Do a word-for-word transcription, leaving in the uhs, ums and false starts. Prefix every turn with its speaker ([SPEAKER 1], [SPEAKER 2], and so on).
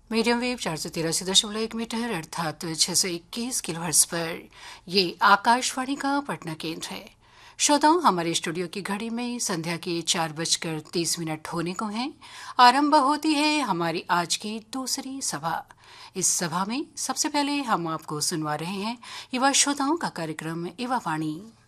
[SPEAKER 1] Medium wave चार सौ तिरासी दशमलव एक मीटर अर्थात छह सौ इक्कीस किलोहर्ट्ज पर ये आकाशवाणी का पटना केंद्र है। श्रोताओं, हमारे स्टूडियो की घड़ी में संध्या के चार बजकर तीस मिनट होने को हैं। आरंभ होती है हमारी आज की दूसरी सभा। इस सभा में सबसे पहले हम आपको सुनवा रहे हैं युवा श्रोताओं का कार्यक्रम युवा वाणी।